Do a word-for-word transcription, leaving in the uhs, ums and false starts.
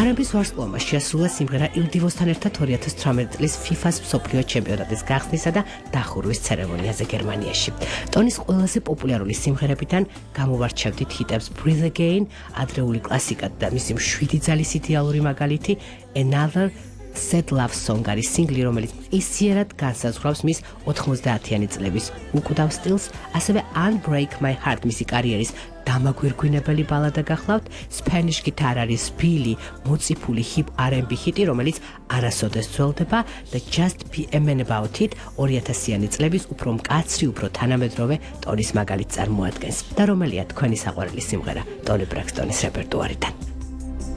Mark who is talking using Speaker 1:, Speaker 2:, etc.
Speaker 1: არ ემ ბის ვარსკვლავმა შეასრულა სიმღერა Il Divosთან ერთად ორი ათას თვრამეტი წლის FIFA-ს მსოფლიო ჩემპიონატის გახსნისა და დახურვის ცერემონიაზე გერმანიაში. ტონის ყველაზე პოპულარული სიმღერებიდან გამოვარჩევდით ჰიტებს Breathe Again, ადრეული კლასიკა და მისი მშვიდი ძალის იდეალური მაგალითი Another Sad Love Song არის სინგლი, რომელიც ისიერად განსაზღვრავს მის ოთხმოცდაათიანი წლების უკვდავ სტილს, ასევე Unbreak My Heart მისი კარიერის დამაგვირგვინებელი ბალადა გახლავთ, Spanish Guitar არის ბილი, მოციფული hip R and B ჰიტი, რომელიც არასოდეს ძველდება და Just Be a Man About It ორი ათასიანი წლების უფრო მკაცრი, უფრო თანამედროვე ტონის მაგალითს წარმოადგენს. და რომელია თქვენი საყვარელი სიმღერა ტონი ბრაქსტონის რეპერტუარიდან?